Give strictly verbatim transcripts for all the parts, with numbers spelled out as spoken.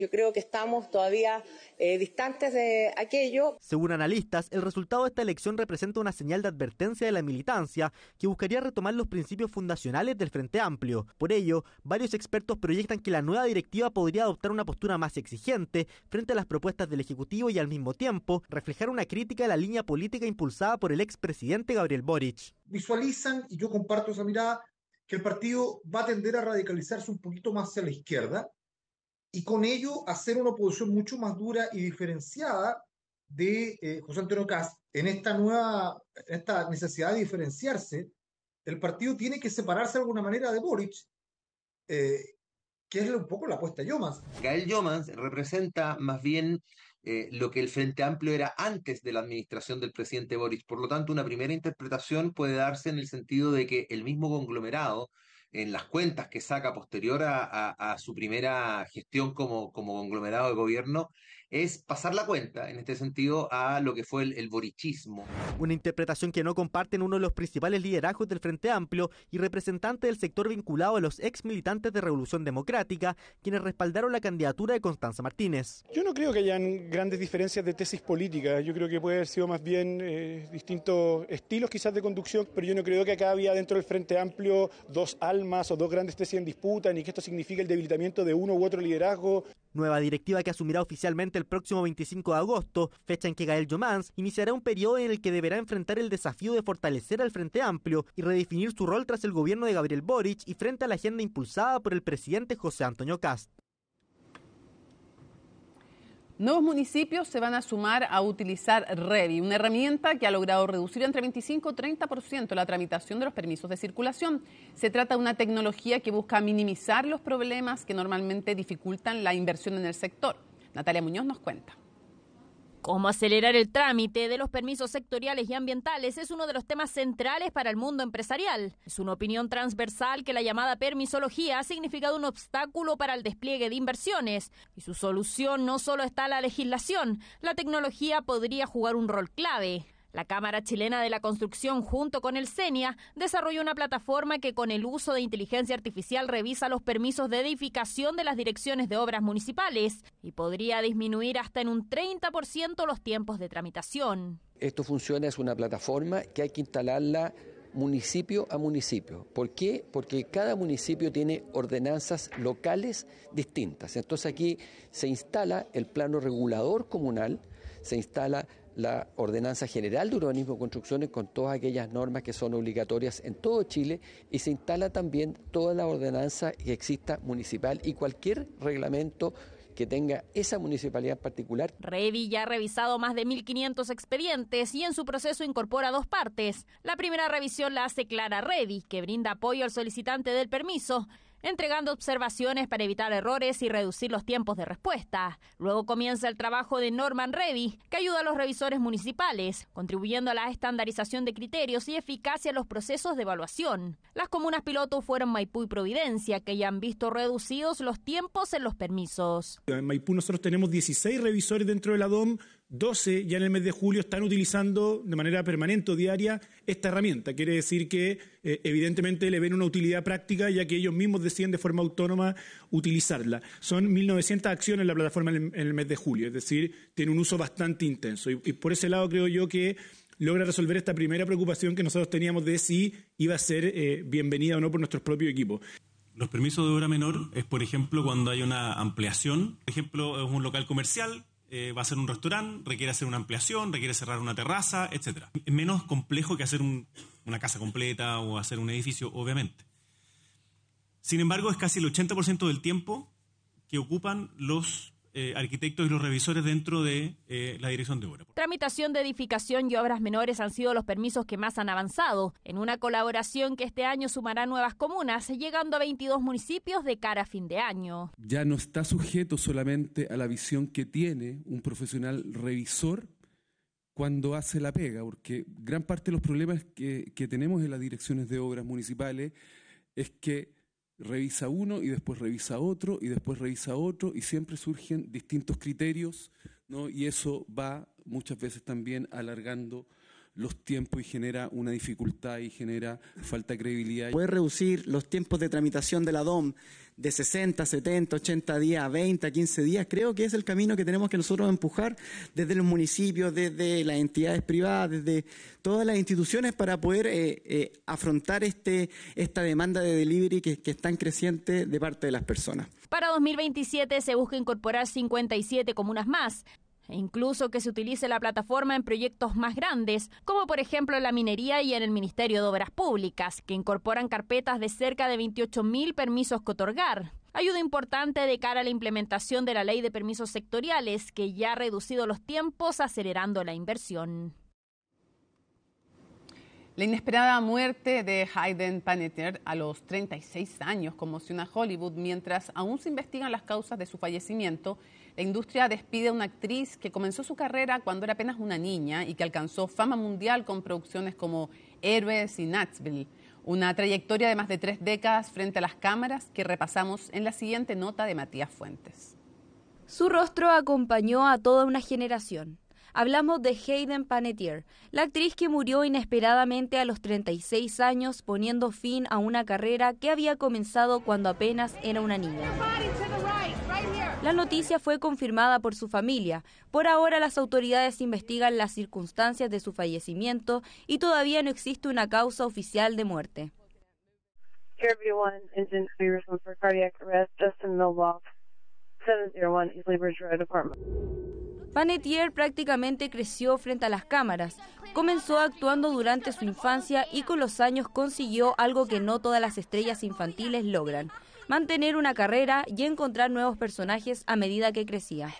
Yo creo que estamos todavía eh, distantes de aquello. Según analistas, el resultado de esta elección representa una señal de advertencia de la militancia que buscaría retomar los principios fundacionales del Frente Amplio. Por ello, varios expertos proyectan que la nueva directiva podría adoptar una postura más exigente frente a las propuestas del Ejecutivo y al mismo tiempo reflejar una crítica a la línea política impulsada por el expresidente Gabriel Boric. Visualizan, y yo comparto esa mirada, que el partido va a tender a radicalizarse un poquito más hacia la izquierda, y con ello hacer una oposición mucho más dura y diferenciada de eh, José Antonio Kast. En esta nueva, en esta necesidad de diferenciarse, el partido tiene que separarse de alguna manera de Boric, eh, que es un poco la apuesta de Yomans. Gael Yomans representa más bien eh, lo que el Frente Amplio era antes de la administración del presidente Boric. Por lo tanto, una primera interpretación puede darse en el sentido de que el mismo conglomerado, en las cuentas que saca posterior a, a, a su primera gestión como, como conglomerado de gobierno, es pasar la cuenta, en este sentido, a lo que fue el, el borichismo. Una interpretación que no comparten uno de los principales liderazgos del Frente Amplio y representante del sector vinculado a los ex militantes de Revolución Democrática, quienes respaldaron la candidatura de Constanza Martínez. Yo no creo que hayan grandes diferencias de tesis políticas, yo creo que puede haber sido más bien eh, distintos estilos quizás de conducción, pero yo no creo que acá había dentro del Frente Amplio dos almas o dos grandes tesis en disputa, ni que esto signifique el debilitamiento de uno u otro liderazgo. Nueva directiva que asumirá oficialmente el próximo veinticinco de agosto, fecha en que Gael Yomans iniciará un periodo en el que deberá enfrentar el desafío de fortalecer al Frente Amplio y redefinir su rol tras el gobierno de Gabriel Boric y frente a la agenda impulsada por el presidente José Antonio Kast. Nuevos municipios se van a sumar a utilizar Revi, una herramienta que ha logrado reducir entre veinticinco y treinta por ciento la tramitación de los permisos de circulación. Se trata de una tecnología que busca minimizar los problemas que normalmente dificultan la inversión en el sector. Natalia Muñoz nos cuenta. Cómo acelerar el trámite de los permisos sectoriales y ambientales es uno de los temas centrales para el mundo empresarial. Es una opinión transversal que la llamada permisología ha significado un obstáculo para el despliegue de inversiones. Y su solución no solo está en la legislación, la tecnología podría jugar un rol clave. La Cámara Chilena de la Construcción, junto con el CENIA, desarrolló una plataforma que con el uso de inteligencia artificial revisa los permisos de edificación de las direcciones de obras municipales y podría disminuir hasta en un treinta por ciento los tiempos de tramitación. Esto funciona, es una plataforma que hay que instalarla municipio a municipio. ¿Por qué? Porque cada municipio tiene ordenanzas locales distintas. Entonces aquí se instala el plano regulador comunal, se instala la Ordenanza General de Urbanismo y Construcciones con todas aquellas normas que son obligatorias en todo Chile y se instala también toda la ordenanza que exista municipal y cualquier reglamento que tenga esa municipalidad en particular. Revi ya ha revisado más de mil quinientos expedientes y en su proceso incorpora dos partes. La primera revisión la hace Clara Revi, que brinda apoyo al solicitante del permiso, entregando observaciones para evitar errores y reducir los tiempos de respuesta. Luego comienza el trabajo de Norman Revi, que ayuda a los revisores municipales, contribuyendo a la estandarización de criterios y eficacia en los procesos de evaluación. Las comunas piloto fueron Maipú y Providencia, que ya han visto reducidos los tiempos en los permisos. En Maipú nosotros tenemos dieciséis revisores dentro de la D O M, doce ya en el mes de julio están utilizando de manera permanente o diaria esta herramienta. Quiere decir que eh, evidentemente le ven una utilidad práctica ya que ellos mismos deciden de forma autónoma utilizarla. Son mil novecientas acciones en la plataforma en el, en el mes de julio, es decir, tiene un uso bastante intenso. Y, y por ese lado creo yo que logra resolver esta primera preocupación que nosotros teníamos de si iba a ser eh, bienvenida o no por nuestros propios equipos. Los permisos de obra menor es, por ejemplo, cuando hay una ampliación. Por ejemplo, es un local comercial, eh, va a ser un restaurante, requiere hacer una ampliación, requiere cerrar una terraza, etcétera. Es menos complejo que hacer un, una casa completa o hacer un edificio, obviamente. Sin embargo, es casi el ochenta por ciento del tiempo que ocupan los eh, arquitectos y los revisores dentro de eh, la dirección de obra. Tramitación de edificación y obras menores han sido los permisos que más han avanzado, en una colaboración que este año sumará nuevas comunas, llegando a veintidós municipios de cara a fin de año. Ya no está sujeto solamente a la visión que tiene un profesional revisor cuando hace la pega, porque gran parte de los problemas que, que tenemos en las direcciones de obras municipales es que revisa uno y después revisa otro y después revisa otro y siempre surgen distintos criterios, ¿no? Y eso va muchas veces también alargando los tiempos y genera una dificultad y genera falta de credibilidad. Poder reducir los tiempos de tramitación de la D O M de sesenta, setenta, ochenta días a veinte, a quince días, creo que es el camino que tenemos que nosotros empujar desde los municipios, desde las entidades privadas, desde todas las instituciones para poder eh, eh, afrontar este, esta demanda de delivery que, que es tan creciente de parte de las personas. Para dos mil veintisiete se busca incorporar cincuenta y siete comunas más, e incluso que se utilice la plataforma en proyectos más grandes, como por ejemplo en la minería y en el Ministerio de Obras Públicas, que incorporan carpetas de cerca de veintiocho mil permisos que otorgar. Ayuda importante de cara a la implementación de la ley de permisos sectoriales, que ya ha reducido los tiempos, acelerando la inversión. La inesperada muerte de Hayden Panettiere a los treinta y seis años conmociona a Hollywood. Mientras aún se investigan las causas de su fallecimiento, la industria despide a una actriz que comenzó su carrera cuando era apenas una niña y que alcanzó fama mundial con producciones como Héroes y Nashville. Una trayectoria de más de tres décadas frente a las cámaras que repasamos en la siguiente nota de Matías Fuentes. Su rostro acompañó a toda una generación. Hablamos de Hayden Panettiere, la actriz que murió inesperadamente a los treinta y seis años, poniendo fin a una carrera que había comenzado cuando apenas era una niña. La noticia fue confirmada por su familia. Por ahora las autoridades investigan las circunstancias de su fallecimiento y todavía no existe una causa oficial de muerte. Panettiere prácticamente creció frente a las cámaras. Comenzó actuando durante su infancia y con los años consiguió algo que no todas las estrellas infantiles logran: mantener una carrera y encontrar nuevos personajes a medida que crecía.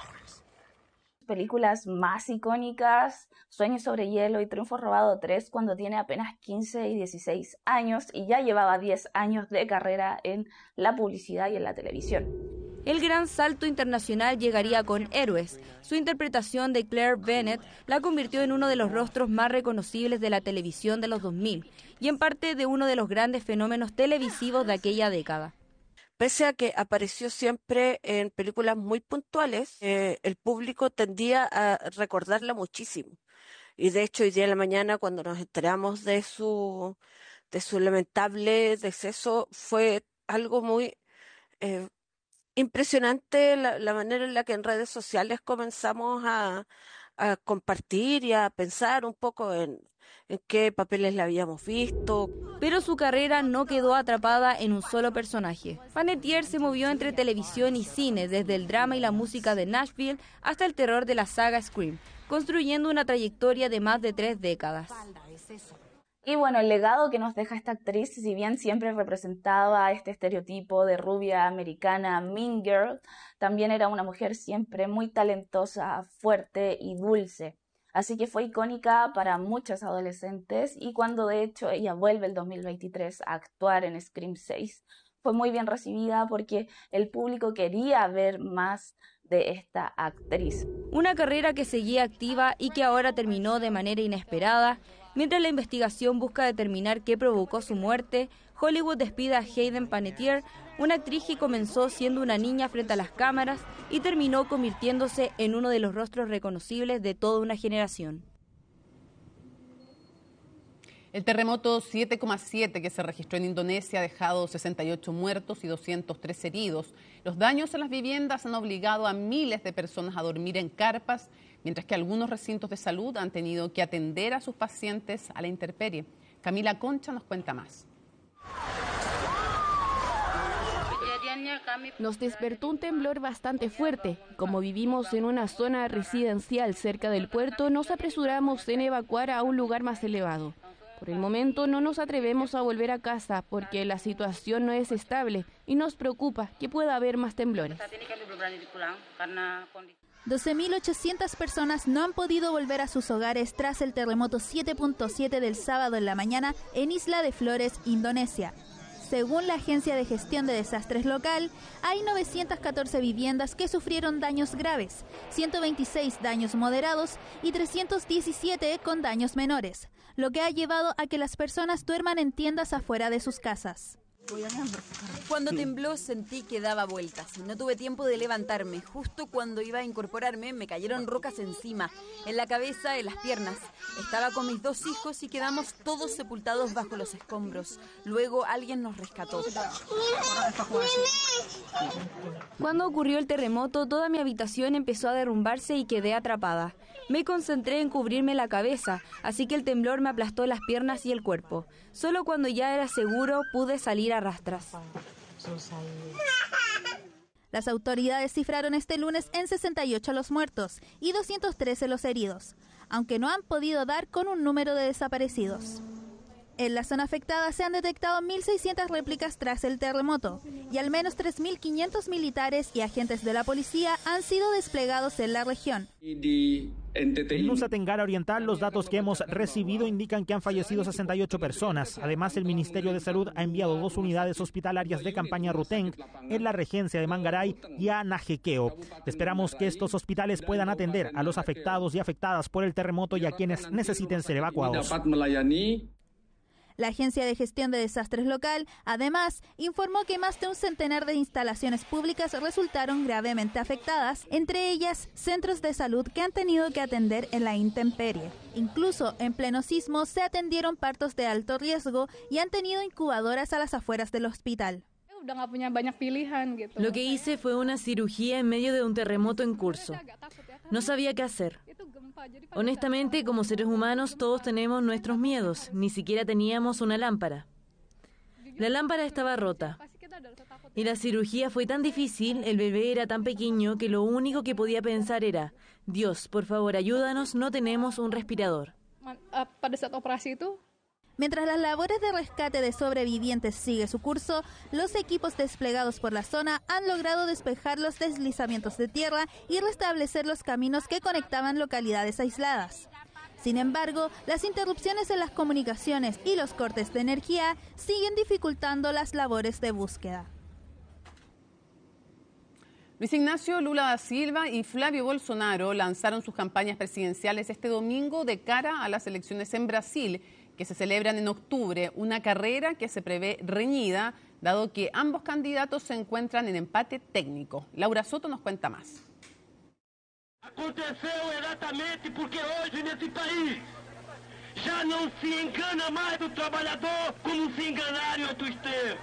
Películas más icónicas, Sueños sobre hielo y Triunfo robado tres, cuando tiene apenas quince y dieciséis años y ya llevaba diez años de carrera en la publicidad y en la televisión. El gran salto internacional llegaría con Héroes. Su interpretación de Claire Bennett la convirtió en uno de los rostros más reconocibles de la televisión de los dos mil y en parte de uno de los grandes fenómenos televisivos de aquella década. Pese a que apareció siempre en películas muy puntuales, eh, el público tendía a recordarla muchísimo. Y de hecho, hoy día en la mañana, cuando nos enteramos de su, de su lamentable deceso, fue algo muy eh, impresionante la, la manera en la que en redes sociales comenzamos a, a compartir y a pensar un poco en, en qué papeles la habíamos visto. Pero su carrera no quedó atrapada en un solo personaje. Panettiere se movió entre televisión y cine, desde el drama y la música de Nashville hasta el terror de la saga Scream, construyendo una trayectoria de más de tres décadas. Y bueno, el legado que nos deja esta actriz, si bien siempre representaba este estereotipo de rubia americana mean girl, también era una mujer siempre muy talentosa, fuerte y dulce. Así que fue icónica para muchos adolescentes y cuando de hecho ella vuelve el dos mil veintitrés a actuar en Scream seis, fue muy bien recibida porque el público quería ver más de esta actriz. Una carrera que seguía activa y que ahora terminó de manera inesperada. Mientras la investigación busca determinar qué provocó su muerte, Hollywood despide a Hayden Panettiere, una actriz que comenzó siendo una niña frente a las cámaras y terminó convirtiéndose en uno de los rostros reconocibles de toda una generación. El terremoto siete coma siete que se registró en Indonesia ha dejado sesenta y ocho muertos y doscientos tres heridos. Los daños en las viviendas han obligado a miles de personas a dormir en carpas, mientras que algunos recintos de salud han tenido que atender a sus pacientes a la intemperie. Camila Concha nos cuenta más. Nos despertó un temblor bastante fuerte. Como vivimos en una zona residencial cerca del puerto, nos apresuramos en evacuar a un lugar más elevado. Por el momento no nos atrevemos a volver a casa porque la situación no es estable y nos preocupa que pueda haber más temblores. doce mil ochocientas personas no han podido volver a sus hogares tras el terremoto siete punto siete del sábado en la mañana en Isla de Flores, Indonesia. Según la Agencia de Gestión de Desastres local, hay novecientas catorce viviendas que sufrieron daños graves, ciento veintiséis daños moderados y trescientos diecisiete con daños menores, lo que ha llevado a que las personas duerman en tiendas afuera de sus casas. Cuando tembló sentí que daba vueltas. No tuve tiempo de levantarme. Justo cuando iba a incorporarme me cayeron rocas encima, en la cabeza, en las piernas. Estaba con mis dos hijos y quedamos todos sepultados bajo los escombros. Luego alguien nos rescató. Cuando ocurrió el terremoto, toda mi habitación empezó a derrumbarse y quedé atrapada. Me concentré en cubrirme la cabeza, así que el temblor me aplastó las piernas y el cuerpo. Solo cuando ya era seguro pude salir a rastras. Las autoridades cifraron este lunes en sesenta y ocho los muertos y doscientos trece los heridos, aunque no han podido dar con un número de desaparecidos. En la zona afectada se han detectado mil seiscientas réplicas tras el terremoto y al menos tres mil quinientos militares y agentes de la policía han sido desplegados en la región. En Nusa Tenggara Oriental, los datos que hemos recibido indican que han fallecido sesenta y ocho personas. Además, el Ministerio de Salud ha enviado dos unidades hospitalarias de campaña Ruteng en la regencia de Mangaray y a Najequeo. Esperamos que estos hospitales puedan atender a los afectados y afectadas por el terremoto y a quienes necesiten ser evacuados. La Agencia de Gestión de Desastres local, además, informó que más de un centenar de instalaciones públicas resultaron gravemente afectadas, entre ellas centros de salud que han tenido que atender en la intemperie. Incluso en pleno sismo se atendieron partos de alto riesgo y han tenido incubadoras a las afueras del hospital. Lo que hice fue una cirugía en medio de un terremoto en curso. No sabía qué hacer. Honestamente, como seres humanos, todos tenemos nuestros miedos. Ni siquiera teníamos una lámpara. La lámpara estaba rota. Y la cirugía fue tan difícil, el bebé era tan pequeño, que lo único que podía pensar era: Dios, por favor, ayúdanos, no tenemos un respirador. Mientras las labores de rescate de sobrevivientes sigue su curso, los equipos desplegados por la zona han logrado despejar los deslizamientos de tierra y restablecer los caminos que conectaban localidades aisladas. Sin embargo, las interrupciones en las comunicaciones y los cortes de energía siguen dificultando las labores de búsqueda. Luis Ignacio Lula da Silva y Flavio Bolsonaro lanzaron sus campañas presidenciales este domingo de cara a las elecciones en Brasil, que se celebran en octubre, una carrera que se prevé reñida, dado que ambos candidatos se encuentran en empate técnico. Laura Soto nos cuenta más. Aconteceu exatamente porque hoje nesse país já não se engana mais do trabalhador como se enganaram em outros tempos.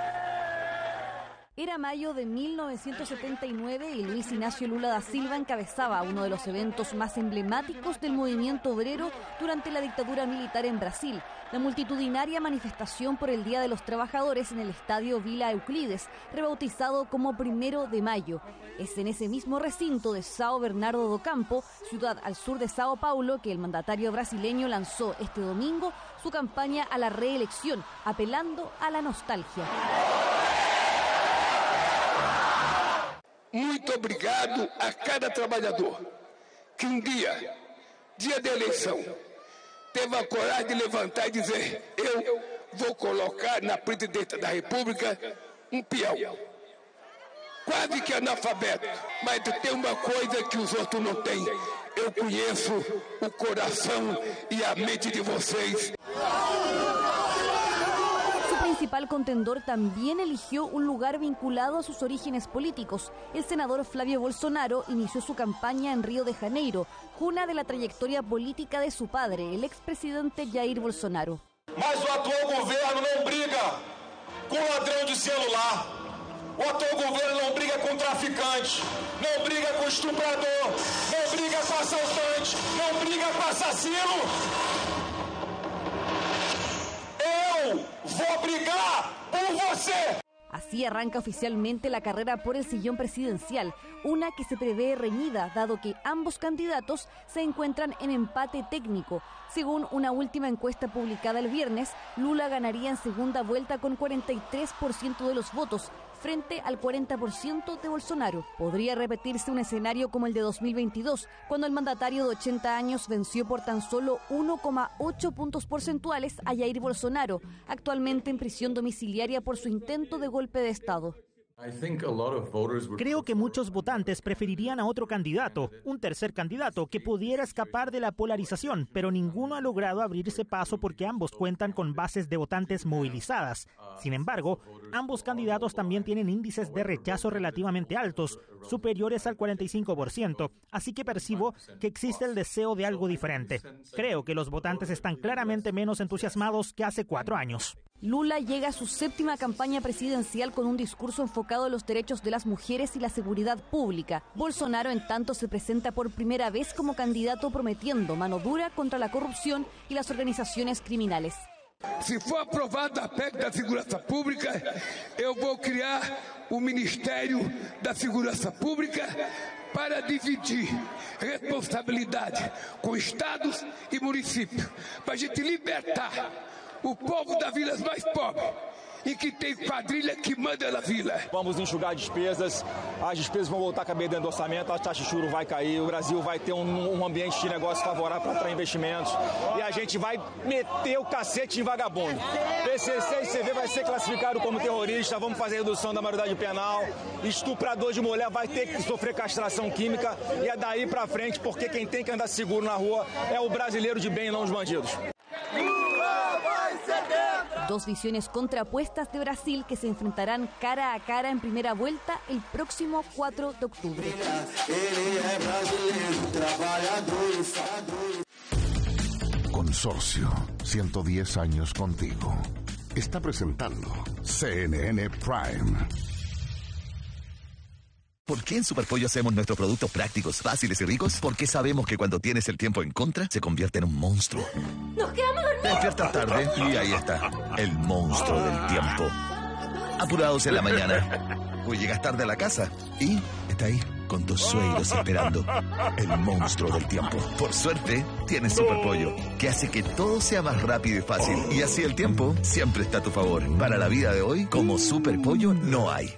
Era mayo de mil novecientos setenta y nueve y Luis Ignacio Lula da Silva encabezaba uno de los eventos más emblemáticos del movimiento obrero durante la dictadura militar en Brasil, la multitudinaria manifestación por el Día de los Trabajadores en el Estadio Vila Euclides, rebautizado como Primero de Mayo. Es en ese mismo recinto de São Bernardo do Campo, ciudad al sur de Sao Paulo, que el mandatario brasileño lanzó este domingo su campaña a la reelección, apelando a la nostalgia. Muito obrigado a cada trabalhador que um dia, dia da eleição, teve a coragem de levantar e dizer: eu vou colocar na presidência da República um peão. Quase que analfabeto, mas tem uma coisa que os outros não têm. Eu conheço o coração e a mente de vocês. El principal contendor también eligió un lugar vinculado a sus orígenes políticos. El senador Flavio Bolsonaro inició su campaña en Río de Janeiro, cuna de la trayectoria política de su padre, el expresidente Jair Bolsonaro. Mas o atual governo não briga com ladrão de celular. O atual governo não briga com traficante, não briga com estuprador, não briga com assaltante, não briga com assassino. ¡Voy a brigar por você! Así arranca oficialmente la carrera por el sillón presidencial, una que se prevé reñida, dado que ambos candidatos se encuentran en empate técnico. Según una última encuesta publicada el viernes, Lula ganaría en segunda vuelta con cuarenta y tres por ciento de los votos, frente al cuarenta por ciento de Bolsonaro. Podría repetirse un escenario como el de dos mil veintidós, cuando el mandatario de ochenta años venció por tan solo uno coma ocho puntos porcentuales a Jair Bolsonaro, actualmente en prisión domiciliaria por su intento de golpe de Estado. Creo que muchos votantes preferirían a otro candidato, un tercer candidato, que pudiera escapar de la polarización, pero ninguno ha logrado abrirse paso porque ambos cuentan con bases de votantes movilizadas. Sin embargo, ambos candidatos también tienen índices de rechazo relativamente altos, superiores al cuarenta y cinco por ciento, así que percibo que existe el deseo de algo diferente. Creo que los votantes están claramente menos entusiasmados que hace cuatro años. Lula llega a su séptima campaña presidencial con un discurso enfocado en los derechos de las mujeres y la seguridad pública. Bolsonaro, en tanto, se presenta por primera vez como candidato prometiendo mano dura contra la corrupción y las organizaciones criminales. Se for aprovada a P E C da Segurança Pública, eu vou criar o Ministério da Segurança Pública para dividir responsabilidade com estados e municípios, para a gente libertar o povo das vilas mais pobres e que tem quadrilha que manda na vila. Vamos enxugar despesas, as despesas vão voltar a caber dentro do orçamento, a taxa de juros vai cair, o Brasil vai ter um, um ambiente de negócio favorável para atrair investimentos e a gente vai meter o cacete em vagabundo. P C C e C V vai ser classificado como terrorista, vamos fazer redução da maioridade penal, estuprador de mulher vai ter que sofrer castração química e é daí para frente, porque quem tem que andar seguro na rua é o brasileiro de bem e não os bandidos. Dos visiones contrapuestas de Brasil que se enfrentarán cara a cara en primera vuelta el próximo cuatro de octubre. Consorcio, ciento diez años contigo. Está presentando C N N Prime. ¿Por qué en Superpollo hacemos nuestros productos prácticos, fáciles y ricos? Porque sabemos que cuando tienes el tiempo en contra, se convierte en un monstruo. ¡Nos quedamos dormidos! Te despiertas tarde y ahí está, el monstruo del tiempo. Apurados en la mañana. O llegas tarde a la casa y está ahí, con tus sueños esperando. El monstruo del tiempo. Por suerte, tienes Superpollo, que hace que todo sea más rápido y fácil. Y así el tiempo siempre está a tu favor. Para la vida de hoy, como Superpollo no hay.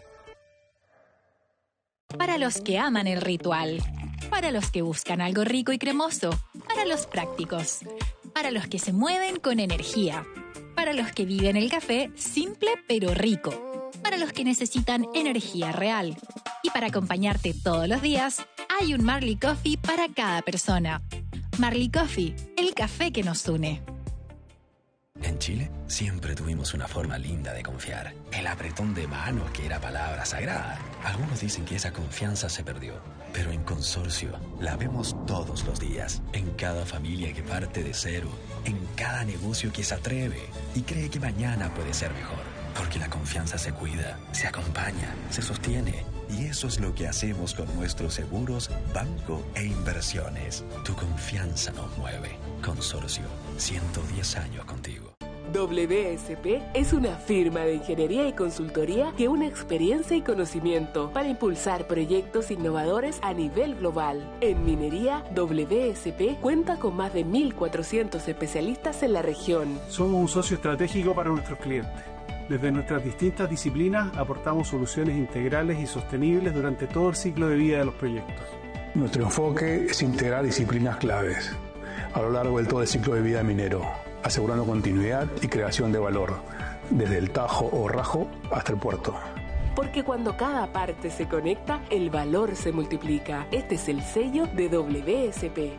Para los que aman el ritual, para los que buscan algo rico y cremoso, para los prácticos, para los que se mueven con energía, para los que viven el café simple pero rico, para los que necesitan energía real. Y para acompañarte todos los días, hay un Marley Coffee para cada persona. Marley Coffee, el café que nos une. En Chile siempre tuvimos una forma linda de confiar. El apretón de manos que era palabra sagrada. Algunos dicen que esa confianza se perdió. Pero en Consorcio la vemos todos los días. En cada familia que parte de cero. En cada negocio que se atreve y cree que mañana puede ser mejor. Porque la confianza se cuida, se acompaña, se sostiene. Y eso es lo que hacemos con nuestros seguros, banco e inversiones. Tu confianza nos mueve. Consorcio, ciento diez años contigo. W S P es una firma de ingeniería y consultoría que une experiencia y conocimiento para impulsar proyectos innovadores a nivel global. En minería, W S P cuenta con más de mil cuatrocientos especialistas en la región. Somos un socio estratégico para nuestros clientes. Desde nuestras distintas disciplinas aportamos soluciones integrales y sostenibles durante todo el ciclo de vida de los proyectos. Nuestro enfoque es integrar disciplinas claves a lo largo del todo el ciclo de vida minero, asegurando continuidad y creación de valor, desde el tajo o rajo hasta el puerto. Porque cuando cada parte se conecta, el valor se multiplica. Este es el sello de W S P.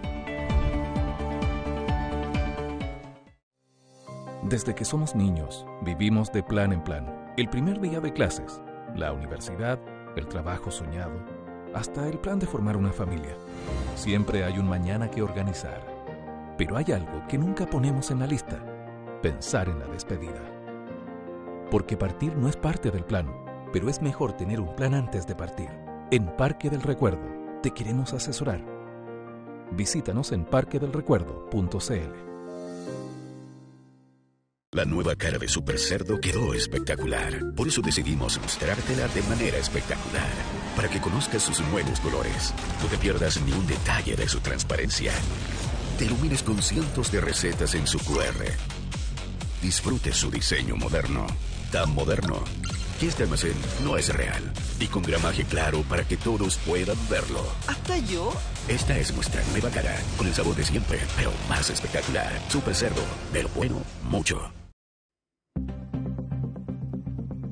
Desde que somos niños, vivimos de plan en plan. El primer día de clases, la universidad, el trabajo soñado, hasta el plan de formar una familia. Siempre hay un mañana que organizar. Pero hay algo que nunca ponemos en la lista: pensar en la despedida. Porque partir no es parte del plan, pero es mejor tener un plan antes de partir. En Parque del Recuerdo te queremos asesorar. Visítanos en parque del recuerdo punto c l. La nueva cara de Super Cerdo quedó espectacular. Por eso decidimos mostrártela de manera espectacular. Para que conozcas sus nuevos colores. No te pierdas ni un detalle de su transparencia. Te ilumines con cientos de recetas en su cu erre. Disfrute su diseño moderno. Tan moderno que este almacén no es real. Y con gramaje claro para que todos puedan verlo. ¿Hasta yo? Esta es nuestra nueva cara. Con el sabor de siempre, pero más espectacular. Super Cerdo. De lo bueno, mucho.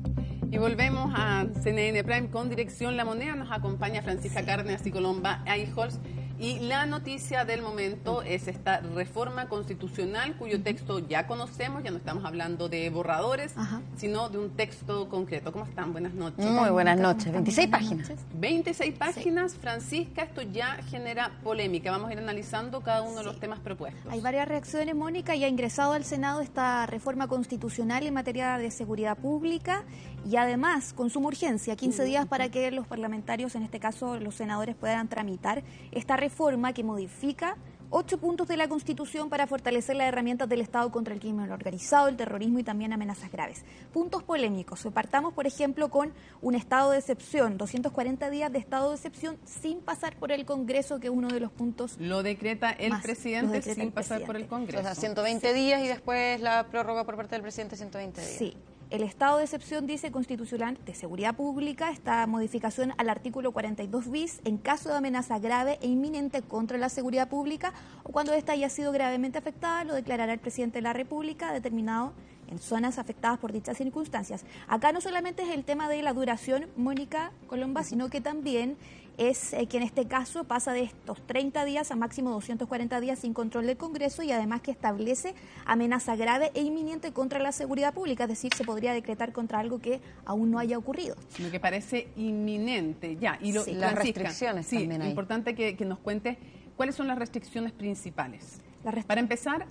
Y volvemos a C N N Prime con Dirección La Moneda. Nos acompaña Francisca Cárdenas y Colomba Eichholz. Y la noticia del momento es esta reforma constitucional cuyo texto ya conocemos, ya no estamos hablando de borradores, Ajá. sino de un texto concreto. ¿Cómo están? Buenas noches. Muy buenas noches. veintiséis páginas. veintiséis páginas, sí. Francisca, esto ya genera polémica. Vamos a ir analizando cada uno sí. de los temas propuestos. Hay varias reacciones, Mónica, y ha ingresado al Senado esta reforma constitucional en materia de seguridad pública y además con suma urgencia, quince días para que los parlamentarios, en este caso los senadores, puedan tramitar esta reforma que modifica ocho puntos de la Constitución para fortalecer las herramientas del Estado contra el crimen organizado, el terrorismo y también amenazas graves. Puntos polémicos. Partamos, por ejemplo, con un estado de excepción, doscientos cuarenta días de estado de excepción sin pasar por el Congreso, que es uno de los puntos. Lo decreta el más, presidente decreta sin el pasar presidente. por el Congreso. O sea, ciento veinte sí. días y después la prórroga por parte del presidente ciento veinte días. Sí. El estado de excepción, dice constitucional de seguridad pública, esta modificación al artículo cuarenta y dos bis en caso de amenaza grave e inminente contra la seguridad pública o cuando ésta haya sido gravemente afectada, lo declarará el presidente de la República determinado en zonas afectadas por dichas circunstancias. Acá no solamente es el tema de la duración, Mónica Colomba, sino que también es eh, que en este caso pasa de estos treinta días a máximo doscientos cuarenta días sin control del Congreso y además que establece amenaza grave e inminente contra la seguridad pública, es decir, se podría decretar contra algo que aún no haya ocurrido. Lo que parece inminente, ya. Y lo, sí, las restricciones sí, también hay. Importante que, que nos cuentes cuáles son las restricciones principales. La rest- Para empezar,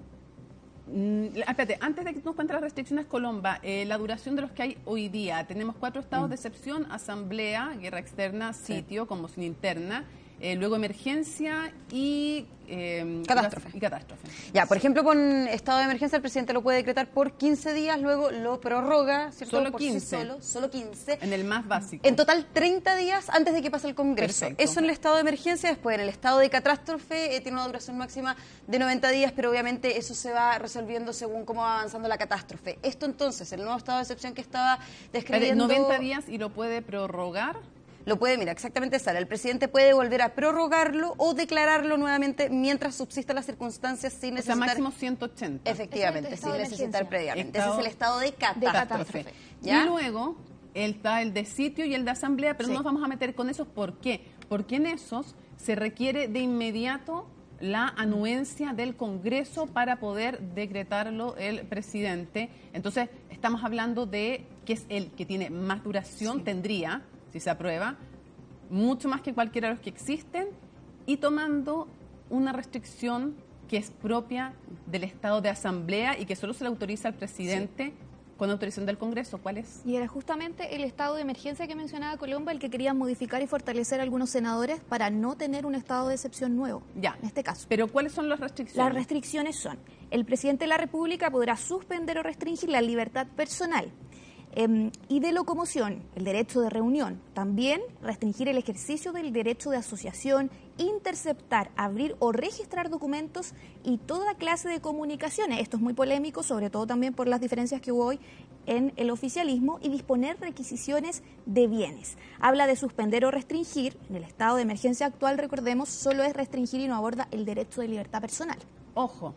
Mm, espérate, antes de que nos cuente las restricciones, Colomba, eh, la duración de los que hay hoy día. Tenemos cuatro estados mm. de excepción: asamblea, guerra externa, sitio, sí. conmoción interna, eh, luego emergencia y, eh, catástrofe. y catástrofe. Ya, por ejemplo, con estado de emergencia el presidente lo puede decretar por quince días, luego lo prorroga, ¿cierto? Solo por quince. Sí solo, solo quince. En el más básico. En total treinta días antes de que pase el Congreso. Perfecto. Eso en el estado de emergencia. Después en el estado de catástrofe eh, tiene una duración máxima de noventa días, pero obviamente eso se va resolviendo según cómo va avanzando la catástrofe. Esto entonces, el nuevo estado de excepción que estaba describiendo... noventa días y lo puede prorrogar. Lo puede, mira, exactamente, Sara. El presidente puede volver a prorrogarlo o declararlo nuevamente mientras subsistan las circunstancias sin necesitar... O sea, máximo ciento ochenta. Efectivamente, sin necesitar previamente. Estado Ese es el estado de catástrofe. De catástrofe. ¿Ya? Y luego está el de sitio y el de asamblea, pero sí. no nos vamos a meter con esos. ¿Por qué? Porque en esos se requiere de inmediato la anuencia del Congreso para poder decretarlo el presidente. Entonces, estamos hablando de que es el que tiene más duración, sí. tendría... si se aprueba, mucho más que cualquiera de los que existen, y tomando una restricción que es propia del estado de asamblea y que solo se le autoriza al presidente sí. con autorización del Congreso. ¿Cuál es? Y era justamente el estado de emergencia que mencionaba Colomba el que quería modificar y fortalecer a algunos senadores para no tener un estado de excepción nuevo, ya. en este caso. ¿Pero cuáles son las restricciones? Las restricciones son, el presidente de la República podrá suspender o restringir la libertad personal, Eh, y de locomoción, el derecho de reunión. También restringir el ejercicio del derecho de asociación, interceptar, abrir o registrar documentos y toda clase de comunicaciones. Esto es muy polémico, sobre todo también por las diferencias que hubo hoy en el oficialismo, y disponer requisiciones de bienes. Habla de suspender o restringir. En el estado de emergencia actual, recordemos, solo es restringir y no aborda el derecho de libertad personal. Ojo.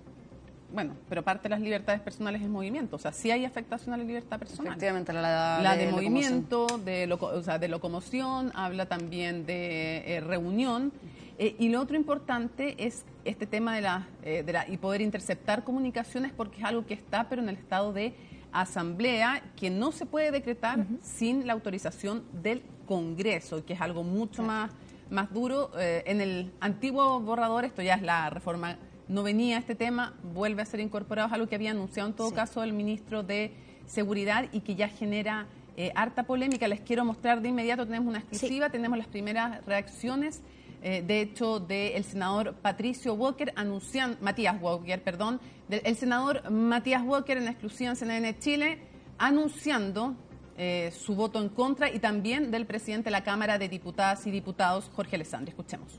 Bueno, pero parte de las libertades personales es movimiento, o sea, sí hay afectación a la libertad personal. Efectivamente, la, la, la de, de movimiento, de, loco, o sea, de locomoción, habla también de eh, reunión. Eh, y lo otro importante es este tema de la, eh, de la y poder interceptar comunicaciones, porque es algo que está, pero en el estado de asamblea, que no se puede decretar uh-huh. sin la autorización del Congreso, que es algo mucho claro. más, más duro. Eh, en el antiguo borrador, esto ya es la reforma. No venía este tema, vuelve a ser incorporado, es algo que había anunciado en todo sí. caso el ministro de Seguridad y que ya genera eh, harta polémica. Les quiero mostrar de inmediato, tenemos una exclusiva, sí. tenemos las primeras reacciones, eh, de hecho, del senador Patricio Walker, anunciando, Matías Walker, perdón, del el senador Matías Walker en exclusiva en C N N Chile, anunciando eh, su voto en contra, y también del presidente de la Cámara de Diputadas y Diputados, Jorge Alessandri. Escuchemos.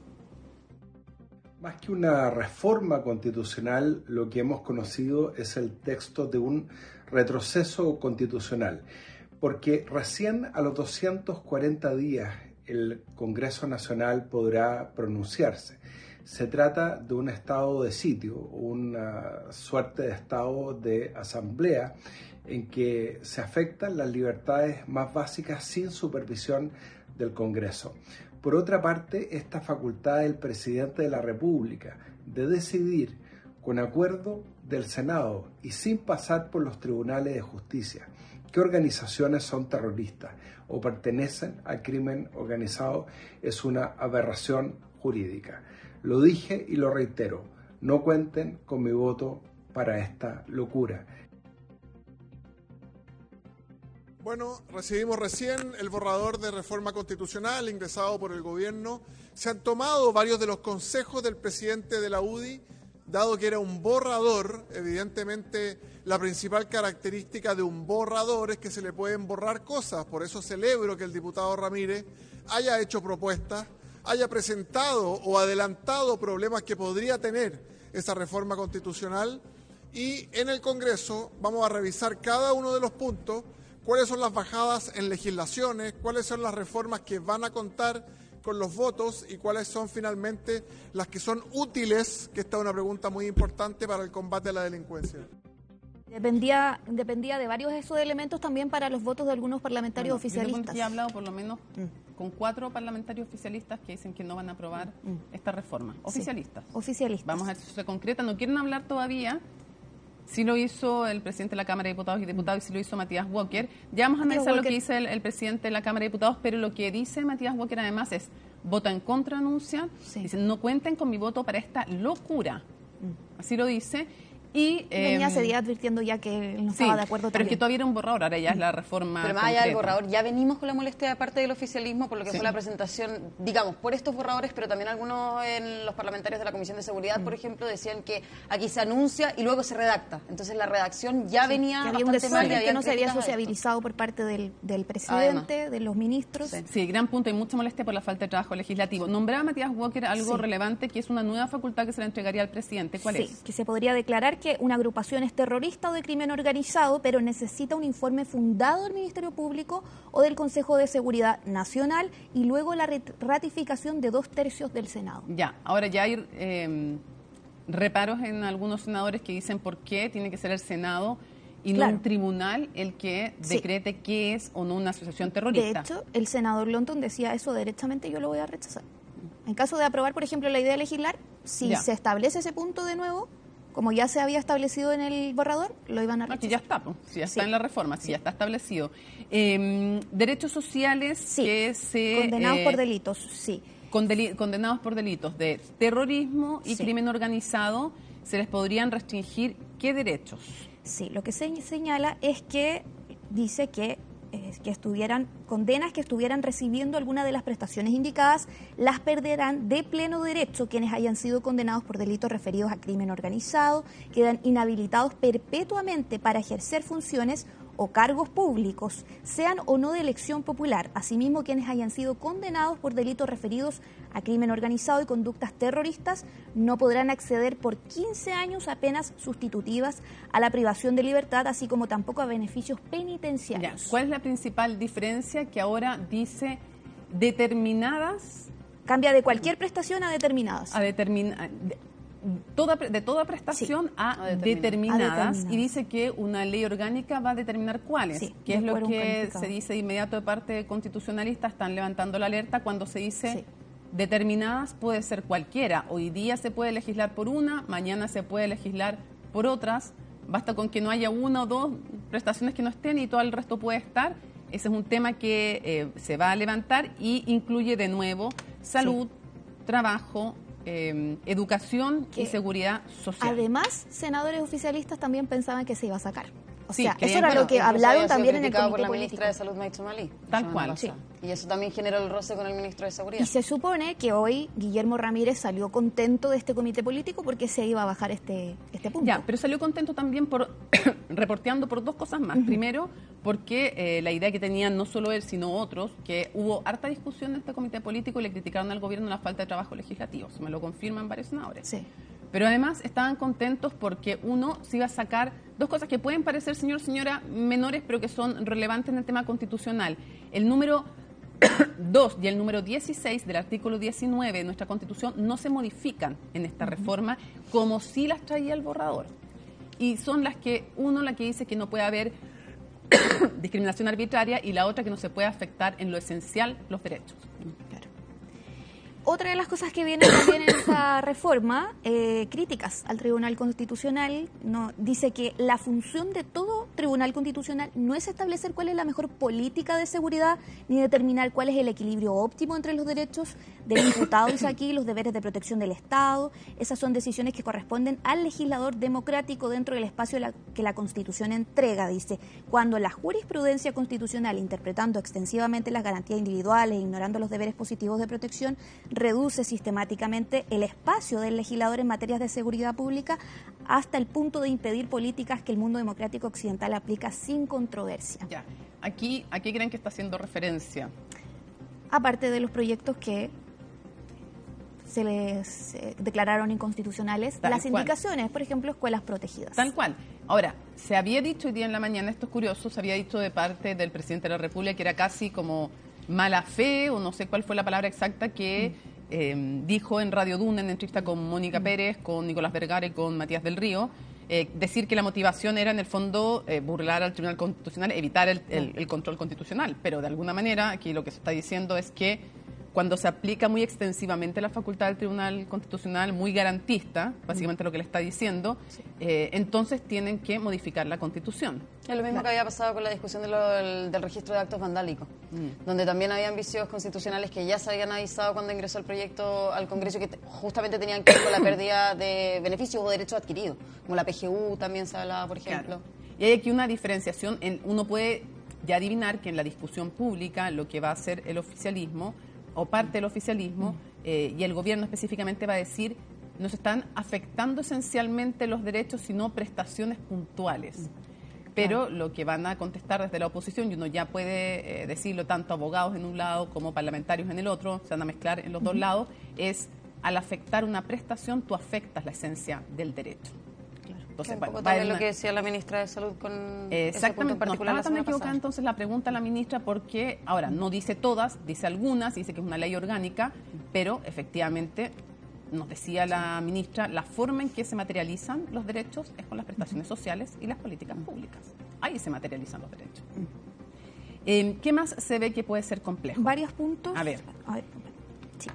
Más que una reforma constitucional, lo que hemos conocido es el texto de un retroceso constitucional, porque recién a los doscientos cuarenta días el Congreso Nacional podrá pronunciarse. Se trata de un estado de sitio, una suerte de estado de asamblea, en que se afectan las libertades más básicas sin supervisión del Congreso. Por otra parte, esta facultad del presidente de la República de decidir con acuerdo del Senado y sin pasar por los tribunales de justicia qué organizaciones son terroristas o pertenecen al crimen organizado es una aberración jurídica. Lo dije y lo reitero, no cuenten con mi voto para esta locura. Bueno, recibimos recién el borrador de reforma constitucional ingresado por el gobierno. Se han tomado varios de los consejos del presidente de la U D I, dado que era un borrador. Evidentemente, la principal característica de un borrador es que se le pueden borrar cosas. Por eso celebro que el diputado Ramírez haya hecho propuestas, haya presentado o adelantado problemas que podría tener esa reforma constitucional. Y en el Congreso vamos a revisar cada uno de los puntos, cuáles son las bajadas en legislaciones, cuáles son las reformas que van a contar con los votos y cuáles son finalmente las que son útiles, que esta es una pregunta muy importante para el combate a la delincuencia. Dependía, dependía de varios de esos elementos también para los votos de algunos parlamentarios bueno, oficialistas. Yo he hablado por lo menos mm. con cuatro parlamentarios oficialistas que dicen que no van a aprobar mm. esta reforma. Oficialistas. Sí. Oficialistas. Vamos a ver si se concreta. No quieren hablar todavía. Sí lo hizo el presidente de la Cámara de Diputados y Diputados y sí lo hizo Matías Walker. Ya vamos a analizar lo que dice el, el presidente de la Cámara de Diputados, pero lo que dice Matías Walker además es, vota en contra, anuncia, sí. Dice, no cuenten con mi voto para esta locura. Mm. Así lo dice. Y venía eh, ese día advirtiendo ya que él no estaba sí, de acuerdo pero también. es que todavía era un borrador, ahora ya es la reforma Pero más concreta. allá del borrador, ya venimos con la molestia de parte del oficialismo por lo que sí. fue la presentación, digamos, por estos borradores, pero también algunos en los parlamentarios de la Comisión de Seguridad, mm. por ejemplo, decían que aquí se anuncia y luego se redacta. Entonces la redacción ya sí, venía que había un desorden que no se había sociabilizado por parte del, del presidente, Además. de los ministros. Sí. sí, gran punto, hay mucha molestia por la falta de trabajo legislativo. Nombraba a Matías Walker algo sí. relevante, que es una nueva facultad que se le entregaría al presidente. ¿Cuál sí, es? Que se podría declarar que una agrupación es terrorista o de crimen organizado, pero necesita un informe fundado del Ministerio Público o del Consejo de Seguridad Nacional y luego la ratificación de dos tercios del Senado. Ya, ahora ya hay eh, reparos en algunos senadores que dicen por qué tiene que ser el Senado y claro. no un tribunal el que decrete sí. qué es o no una asociación terrorista. De hecho, el senador Lonton decía eso derechamente, yo lo voy a rechazar. En caso de aprobar, por ejemplo, la idea de legislar, si ya. se establece ese punto de nuevo, como ya se había establecido en el borrador, lo iban a rechazar. Aquí ya está, pues, si ya sí. está en la reforma, si sí. ya está establecido. Eh, derechos sociales sí. que se... Condenados eh, por delitos, sí. Condeli condenados por delitos de terrorismo y sí. crimen organizado, ¿se les podrían restringir qué derechos? Sí, lo que se señala es que dice que Eh, que estuvieran, condenas que estuvieran recibiendo alguna de las prestaciones indicadas, las perderán de pleno derecho quienes hayan sido condenados por delitos referidos a crimen organizado, quedan inhabilitados perpetuamente para ejercer funciones o cargos públicos, sean o no de elección popular. Asimismo, quienes hayan sido condenados por delitos referidos a crimen organizado y conductas terroristas no podrán acceder por quince años a penas sustitutivas a la privación de libertad, así como tampoco a beneficios penitenciarios. Ya. ¿Cuál es la principal diferencia? Que ahora dice determinadas... Cambia de cualquier prestación a determinadas. A determinadas... Toda, de toda prestación sí, a, a, determinadas, a determinadas y dice que una ley orgánica va a determinar cuáles, sí, que es lo que se dice de inmediato de parte constitucionalista, están levantando la alerta cuando se dice sí. determinadas puede ser cualquiera, hoy día se puede legislar por una, mañana se puede legislar por otras, basta con que no haya una o dos prestaciones que no estén y todo el resto puede estar. Ese es un tema que eh, se va a levantar y incluye de nuevo salud, sí. trabajo, Eh, educación que, y seguridad social. Además, senadores oficialistas también pensaban que se iba a sacar. O sí, sea, que eso era bueno, lo que hablaron también en el comité por la político. ministra de Salud, Maytsu Malí. Tal cual. Sí. Y eso también generó el roce con el ministro de Seguridad. Y se supone que hoy Guillermo Ramírez salió contento de este comité político porque se iba a bajar este, este punto. Ya, pero salió contento también por reporteando por dos cosas más. Uh-huh. Primero, porque eh, la idea que tenían no solo él, sino otros, que hubo harta discusión en este comité político y le criticaron al gobierno la falta de trabajo legislativo. Se me lo confirman varios senadores. Sí. Pero además estaban contentos porque uno se iba a sacar dos cosas que pueden parecer, señor, señora, menores, pero que son relevantes en el tema constitucional. El número dos y el número dieciséis del artículo diecinueve de nuestra Constitución no se modifican en esta uh-huh. reforma como si las traía el borrador. Y son las que, uno, la que dice que no puede haber discriminación arbitraria, y la otra que no se puede afectar en lo esencial los derechos. Claro. Otra de las cosas que viene también en esta reforma, eh, críticas al Tribunal Constitucional, no, dice que la función de todo Tribunal Constitucional no es establecer cuál es la mejor política de seguridad, ni determinar cuál es el equilibrio óptimo entre los derechos del imputado, dice aquí, los deberes de protección del Estado. Esas son decisiones que corresponden al legislador democrático dentro del espacio la, que la Constitución entrega, dice. Cuando la jurisprudencia constitucional, interpretando extensivamente las garantías individuales, ignorando los deberes positivos de protección, reduce sistemáticamente el espacio del legislador en materias de seguridad pública hasta el punto de impedir políticas que el mundo democrático occidental aplica sin controversia. Ya, aquí, ¿a qué creen que está haciendo referencia? Aparte de los proyectos que se les eh, declararon inconstitucionales, Tal las cual. indicaciones, por ejemplo, escuelas protegidas. Tal cual. Ahora, se había dicho hoy día en la mañana, esto es curioso, se había dicho de parte del presidente de la República que era casi como mala fe, o no sé cuál fue la palabra exacta, que mm. eh, dijo en Radio Duna, en entrevista con Mónica mm. Pérez, con Nicolás Vergara y con Matías del Río, eh, decir que la motivación era en el fondo eh, burlar al Tribunal Constitucional, evitar el, el, el control constitucional, pero de alguna manera aquí lo que se está diciendo es que cuando se aplica muy extensivamente la facultad del Tribunal Constitucional, muy garantista, básicamente mm. lo que le está diciendo, sí. eh, entonces tienen que modificar la Constitución. Es lo mismo claro. que había pasado con la discusión de lo, del, del registro de actos vandálicos, mm. donde también habían vicios constitucionales que ya se habían avisado cuando ingresó el proyecto al Congreso, que te, justamente tenían que ver con la pérdida de beneficios o derechos adquiridos, como la P G U también se hablaba, por ejemplo. Claro. Y hay aquí una diferenciación, en, uno puede ya adivinar que en la discusión pública lo que va a hacer el oficialismo o parte del oficialismo, eh, y el gobierno específicamente va a decir, nos están afectando esencialmente los derechos, sino prestaciones puntuales. Pero claro. lo que van a contestar desde la oposición, y uno ya puede eh, decirlo, tanto abogados en un lado como parlamentarios en el otro, se van a mezclar en los uh-huh. dos lados, es al afectar una prestación, tú afectas la esencia del derecho. Entonces, un poco bueno, también una... lo que decía la ministra de Salud con eh, ese punto en particular. No estaba tan equivocada entonces la pregunta a la ministra, porque ahora no dice todas, dice algunas, dice que es una ley orgánica, pero efectivamente, nos decía la ministra, la forma en que se materializan los derechos es con las prestaciones sociales y las políticas públicas. Ahí se materializan los derechos. Eh, ¿Qué más se ve que puede ser complejo? Varios puntos. A ver. A ver. Sí.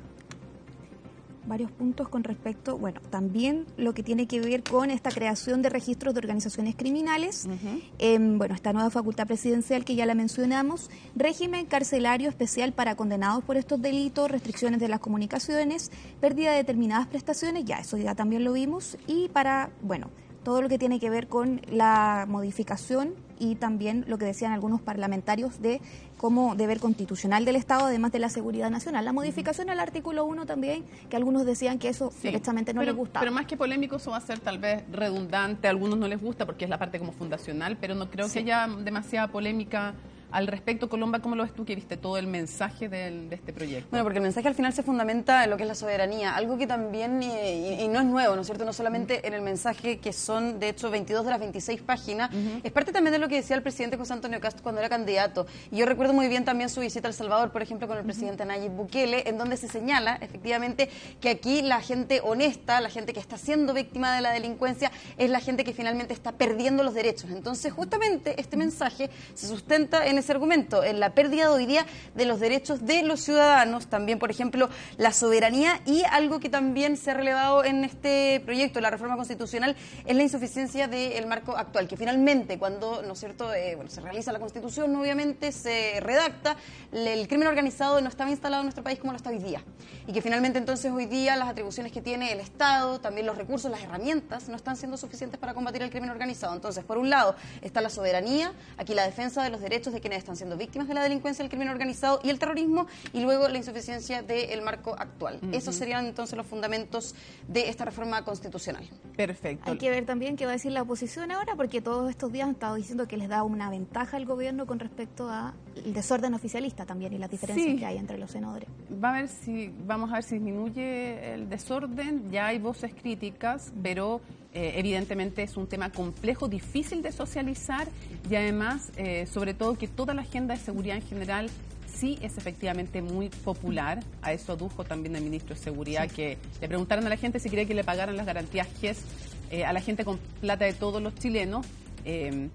Varios puntos con respecto, bueno, también lo que tiene que ver con esta creación de registros de organizaciones criminales, uh-huh. eh, bueno, esta nueva facultad presidencial que ya la mencionamos, régimen carcelario especial para condenados por estos delitos, restricciones de las comunicaciones, pérdida de determinadas prestaciones, ya eso ya también lo vimos, y para, bueno, todo lo que tiene que ver con la modificación y también lo que decían algunos parlamentarios de como deber constitucional del Estado, además de la seguridad nacional. La modificación al artículo uno también, que algunos decían que eso sí. directamente no pero, les gustaba. Pero más que polémico, eso va a ser tal vez redundante, a algunos no les gusta porque es la parte como fundacional, pero no creo sí. que haya demasiada polémica al respecto. Colomba, ¿cómo lo ves tú que viste todo el mensaje del, de este proyecto? Bueno, porque el mensaje al final se fundamenta en lo que es la soberanía, algo que también, y, y no es nuevo, ¿no es cierto? No solamente uh-huh. en el mensaje, que son de hecho veintidós de las veintiséis páginas, uh-huh. es parte también de lo que decía el presidente José Antonio Cast cuando era candidato. Y yo recuerdo muy bien también su visita a El Salvador, por ejemplo, con el uh-huh. presidente Nayib Bukele, en donde se señala efectivamente que aquí la gente honesta, la gente que está siendo víctima de la delincuencia, es la gente que finalmente está perdiendo los derechos. Entonces, justamente este mensaje se sustenta en ese argumento, en la pérdida de hoy día de los derechos de los ciudadanos, también, por ejemplo, la soberanía, y algo que también se ha relevado en este proyecto, la reforma constitucional, es la insuficiencia del marco actual, que finalmente, cuando, ¿no es cierto?, eh, bueno, se realiza la Constitución, obviamente se redacta, el crimen organizado no estaba instalado en nuestro país como lo está hoy día, y que finalmente entonces hoy día las atribuciones que tiene el Estado, también los recursos, las herramientas, no están siendo suficientes para combatir el crimen organizado. Entonces, por un lado, está la soberanía, aquí la defensa de los derechos de quienes están siendo víctimas de la delincuencia, el crimen organizado y el terrorismo, y luego la insuficiencia del marco actual. Uh-huh. Esos serían entonces los fundamentos de esta reforma constitucional. Perfecto. Hay que ver también qué va a decir la oposición ahora, porque todos estos días han estado diciendo que les da una ventaja al gobierno con respecto al desorden oficialista también y las diferencias sí. que hay entre los senadores. Va a ver si, vamos a ver si disminuye el desorden. Ya hay voces críticas, pero Eh, evidentemente es un tema complejo, difícil de socializar, y además, eh, sobre todo, que toda la agenda de seguridad en general sí es efectivamente muy popular. A eso adujo también el ministro de Seguridad, sí. que le preguntaron a la gente si quería que le pagaran las garantías G E S eh, a la gente con plata de todos los chilenos. Eh,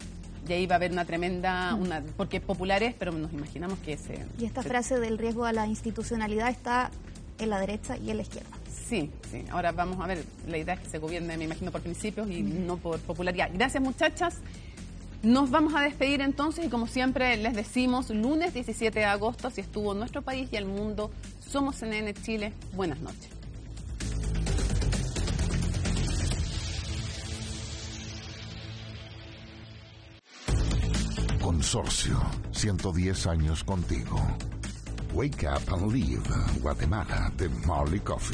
Y ahí va a haber una tremenda, una porque populares, pero nos imaginamos que se... Y esta se, frase del riesgo a la institucionalidad está en la derecha y en la izquierda. Sí, sí. Ahora vamos a ver, la idea es que se gobierne, me imagino, por principios y mm. no por popularidad. Gracias, muchachas. Nos vamos a despedir entonces y como siempre les decimos, lunes diecisiete de agosto, si estuvo en nuestro país y el mundo, somos C N N Chile. Buenas noches. Consorcio, ciento diez años contigo. Wake up and live, Guatemala, de Marley Coffee.